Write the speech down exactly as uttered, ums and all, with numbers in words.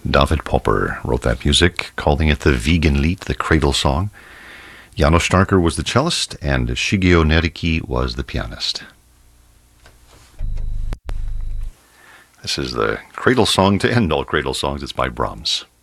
David Popper wrote that music, calling it the Wiegenlied, the cradle song. Janos Starker was the cellist, and Shigeo Neriki was the pianist. This is the cradle song to end all cradle songs. It's by Brahms.